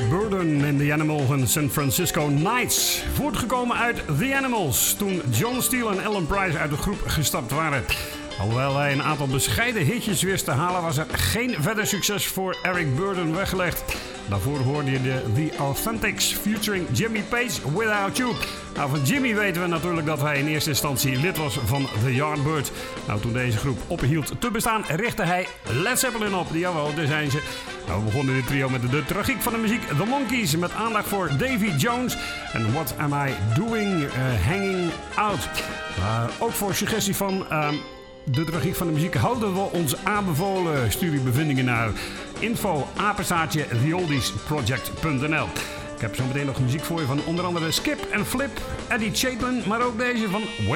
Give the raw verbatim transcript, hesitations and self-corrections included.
Eric Burdon en The Animals en San Francisco Nights. Voortgekomen uit The Animals, toen John Steele en Ellen Price uit de groep gestapt waren. Alhoewel hij een aantal bescheiden hitjes wist te halen, was er geen verder succes voor Eric Burdon weggelegd. Daarvoor hoorde je de The Authentics featuring Jimmy Page, Without You. Nou, van Jimmy weten we natuurlijk dat hij in eerste instantie lid was van The Yardbirds. Nou, toen deze groep ophield te bestaan, richtte hij Led Zeppelin op. Jawel, daar zijn ze. Nou, we begonnen dit trio met de tragiek van de muziek The Monkees, met aandacht voor Davy Jones en What Am I Doing uh, Hanging Out. Uh, ook voor suggestie van... Uh, De tragiek van de muziek houden we ons aanbevolen. Stuur je bevindingen naar info apenstaartje the oldies project punt n l. Ik heb zo meteen nog muziek voor je van onder andere Skip en Flip, Eddie Chapin, maar ook deze van